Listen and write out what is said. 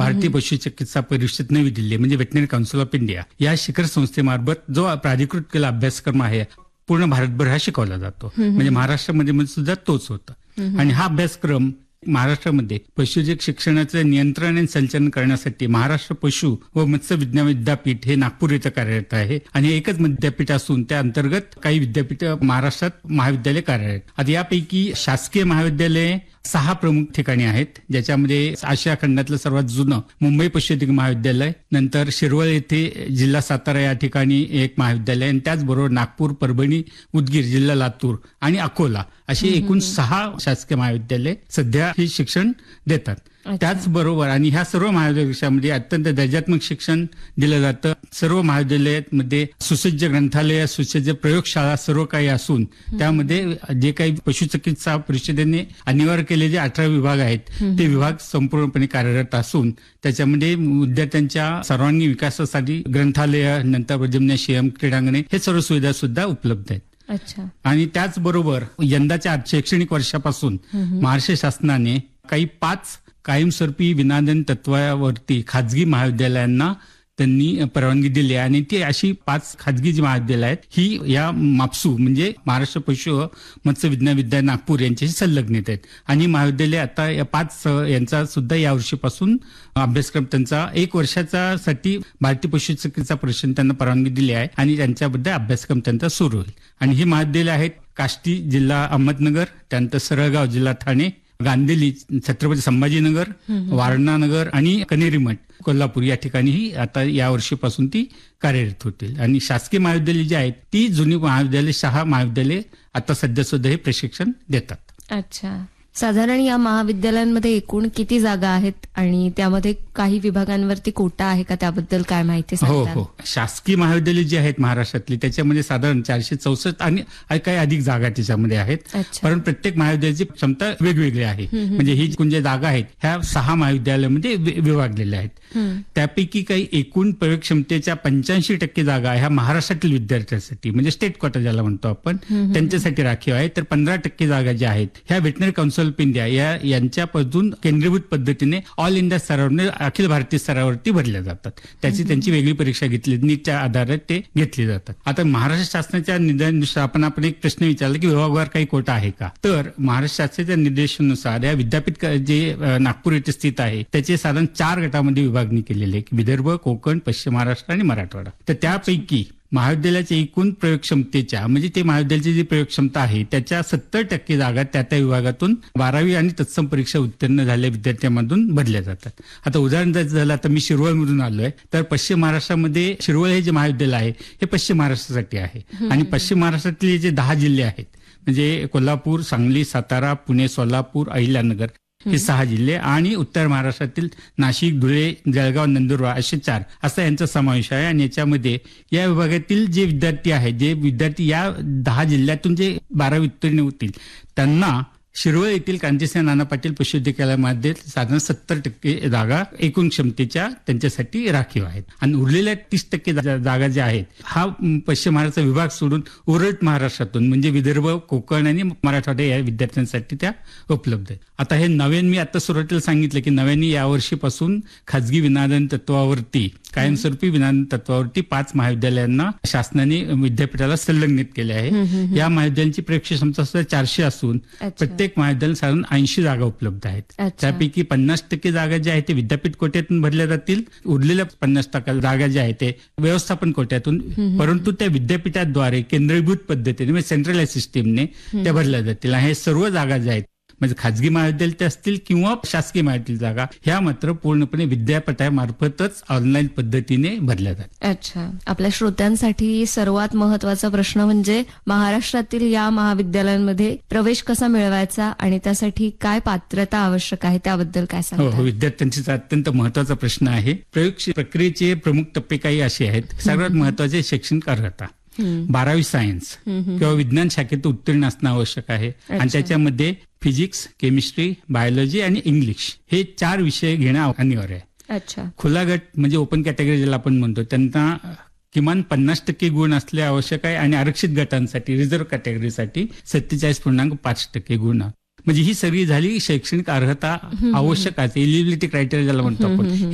भारतीय पशुचिकित्सा परिषद नवी दिल्ली म्हणजे वेटनरी काउन्सिल ऑफ इंडिया या शिखर संस्थेमार्फत जो प्राधिकृत केला अभ्यासक्रम आहे पूर्ण भारतभर हा शिकवला जातो. म्हणजे महाराष्ट्रामध्ये सुद्धा तोच होता. आणि हा अभ्यासक्रम महाराष्ट्रामध्ये पशुधन शिक्षणाचं नियंत्रण आणि संचालन करण्यासाठी महाराष्ट्र पशु व मत्स्य विज्ञान विद्यापीठ हे नागपूर येथे कार्यरत आहे. आणि एकच विद्यापीठ असून त्या अंतर्गत काही विद्यापीठ महाराष्ट्रात महाविद्यालय कार्यरत. आता यापैकी शासकीय महाविद्यालय 6 प्रमुख ठिकाणी आहेत, ज्याच्यामध्ये आशिया खंडातलं सर्वात जुनं मुंबई पशुवैद्यकीय महाविद्यालय, नंतर शिरवळ येथे जिल्हा सातारा या ठिकाणी एक महाविद्यालय, आणि त्याचबरोबर नागपूर, परभणी, उदगीर जिल्हा लातूर आणि अकोला अशी एकूण 6 शासकीय महाविद्यालय सध्या हे शिक्षण देतात. त्याचबरोबर आणि ह्या सर्व महाविद्यालयामध्ये अत्यंत दर्जात्मक शिक्षण दिलं जातं. सर्व महाविद्यालयामध्ये सुसज्ज ग्रंथालय, सुसज्ज प्रयोगशाळा सर्व काही असून त्यामध्ये जे काही पशुचिकित्सा परिषदेने अनिवार्य केलेले 18 विभाग आहेत ते विभाग संपूर्णपणे कार्यरत असून त्याच्यामध्ये विद्यार्थ्यांच्या सर्वांगीण विकासासाठी ग्रंथालय, नंतर प्रजननशियम, क्रीडांगणे हे सर्व सुविधा सुद्धा उपलब्ध आहेत. अच्छा. आणि त्याचबरोबर यंदाच्या शैक्षणिक वर्षापासून महाराष्ट्र शासनाने काही 5 कायमस्वरूपी विनादन तत्वावरती खाजगी महाविद्यालयांना त्यांनी परवानगी दिली आहे. आणि ती अशी 5 खाजगी जी महाविद्यालय आहेत ही या मापसू म्हणजे महाराष्ट्र पशु व मत्स्य विज्ञान विद्यालय नागपूर यांच्याशी संलग्नित आहेत. आणि महाविद्यालय आता या 5 यांचा सुद्धा या वर्षीपासून अभ्यासक्रम त्यांचा 1 वर्षाचा साठी भारतीय पशुचिकित्सा परिषद त्यांना परवानगी दिली आहे आणि त्यांच्याबद्दल अभ्यासक्रम त्यांचा सुरू होईल. आणि ही महाविद्यालय आहेत काष्टी जिल्हा अहमदनगर, त्यानंतर सरळगाव जिल्हा ठाणे, गांधेली छत्रपती संभाजीनगर, वारणानगर आणि कनेरीमठ कोल्हापूर या ठिकाणीही आता या वर्षीपासून ती कार्यरत होतील. आणि शासकीय महाविद्यालय जी आहेत ती जुनी महाविद्यालय 6 महाविद्यालय आता सध्या सुद्धा हे प्रशिक्षण देतात. अच्छा. साधारण या महाविद्यालयांमध्ये एकूण किती जागा आहेत आणि त्यामध्ये काही विभागांवरती कोटा आहे का, त्याबद्दल काय माहिती सांगता? हो, शासकीय महाविद्यालय जी आहेत महाराष्ट्रातली त्याच्यामध्ये साधारण 464 आणि काही अधिक जागा त्याच्यामध्ये आहेत. कारण प्रत्येक महाविद्यालयाची क्षमता वेगवेगळी आहे. म्हणजे ही ज्या जागा आहेत ह्या 6 महाविद्यालयामध्ये विभागलेल्या आहेत. त्यापैकी काही एकूण प्रयोग क्षमतेच्या 85% जागा ह्या महाराष्ट्रातील विद्यार्थ्यांसाठी म्हणजे स्टेट कोटा ज्याला म्हणतो आपण त्यांच्यासाठी राखीव आहे. तर 15% जागा ज्या आहेत ह्या वेटनरी काउन्सिल ऑफ इंडिया यांच्यापासून केंद्रीभूत पद्धतीने ऑल इंडिया स्तरावर अखिल भारतीय स्तरावरती भरल्या जातात. त्यांची वेगळी परीक्षा घेतली, नीटच्या आधारे ते घेतले जातात. आता महाराष्ट्र शासनाच्या निर्देशानुसार आपण एक प्रश्न विचारला की विभागावर काही कोटा आहे का, तर महाराष्ट्र शासनाच्या निर्देशानुसार या विद्यापीठ जे नागपूर येथे स्थित आहे त्याचे साधारण 4 गटामध्ये विभागणी केलेली आहे, विदर्भ, कोकण, पश्चिम महाराष्ट्र आणि मराठवाडा. तर त्यापैकी महाविद्यालयाच्या एकूण प्रयोग क्षमतेच्या म्हणजे ते महाविद्यालयाची जी प्रयोग क्षमता आहे त्याच्या 70% जागा त्या विभागातून 12वी आणि तत्सम परीक्षा उत्तीर्ण झालेल्या विद्यार्थ्यांमधून भरल्या जातात. आता उदाहरण द्यायचं झालं, आता मी शिरवळमधून आलोय, तर पश्चिम महाराष्ट्रामध्ये शिरवळ हे जे महाविद्यालय आहे हे पश्चिम महाराष्ट्रासाठी आहे. आणि पश्चिम महाराष्ट्रातले जे 10 जिल्हे आहेत म्हणजे कोल्हापूर, सांगली, सातारा, पुणे, सोलापूर, अहिल्यानगर हे 6 जिल्हे आणि उत्तर महाराष्ट्रातील नाशिक, धुळे, जळगाव, नंदुरबार असे 4 असा यांचा समावेश आहे. आणि याच्यामध्ये या विभागातील जे विद्यार्थी या 10 जिल्ह्यातून जे 12वी उत्तीर्ण होतील त्यांना शिरवळ येथील क्रांतिसिंह नाना पाटील पशुवैद्यकीयालयामध्ये साधारण 70% जागा एकूण क्षमतेच्या त्यांच्यासाठी राखीव आहेत. आणि उरलेल्या 30% जागा ज्या आहेत हा पश्चिम महाराष्ट्र विभाग सोडून उर्वरित महाराष्ट्रातून म्हणजे विदर्भ, कोकण आणि मराठवाडा या विद्यार्थ्यांसाठी त्या उपलब्ध आहेत. आता हे नव्याने मी आता सुरुवातीला सांगितलं की नव्याने यावर्षीपासून खाजगी विनादन तत्वावरती कायमस्वरूपी विनादन तत्वावरती 5 महाविद्यालयांना शासनाने विद्यापीठाला संलग्नित केले आहे. या महाविद्यालयांची परीक्षा क्षमता सुद्धा 400 असून प्रत्येक महाविद्यालयात साधारण 80 जागा उपलब्ध आहेत. त्यापैकी 50% जागा ज्या आहेत ते विद्यापीठ कोट्यातून भरल्या जातील, उरलेल्या 50% जागा ज्या आहेत ते व्यवस्थापन कोट्यातून, परंतु त्या विद्यापीठाद्वारे केंद्रीभूत पद्धतीने म्हणजे सेंट्रलाइज सिस्टीमने त्या भरल्या जातील. हे सर्व जागा ज्या आहेत म्हणजे खाजगी महाविद्यालय असतील किंवा शासकीय महाविद्यालय जागा ह्या मात्र पूर्णपणे विद्यापीठामार्फतच ऑनलाईन पद्धतीने भरल्या जातात. अच्छा. आपल्या श्रोत्यांसाठी सर्वात महत्वाचा प्रश्न म्हणजे महाराष्ट्रातील या महाविद्यालयांमध्ये प्रवेश कसा मिळवायचा आणि त्यासाठी काय पात्रता आवश्यक आहे त्याबद्दल काय सांगता? हो, विद्यार्थ्यांचा अत्यंत महत्वाचा प्रश्न आहे. प्रयोग प्रक्रियेचे प्रमुख टप्पे काही असे आहेत. सर्वात महत्वाचे शैक्षणिक अर्हता, 12वी सायन्स किंवा विज्ञान शाखेत उत्तीर्ण असणं आवश्यक आहे. आणि त्याच्यामध्ये फिजिक्स, केमिस्ट्री, बायोलॉजी आणि इंग्लिश हे 4 विषय घेणं अनिवार्य आहे. अच्छा. खुला गट म्हणजे ओपन कॅटेगरी ज्याला आपण म्हणतो त्यांना किमान 50% गुण असले आवश्यक आहे. आणि आरक्षित गटांसाठी रिझर्व्ह कॅटेगरीसाठी 47.5% गुण. म्हणजे ही सगळी झाली शैक्षणिक अर्हता आवश्यक आहे, एलिजिबिलिटी क्रायटेरिया ज्याला म्हणतो आपण.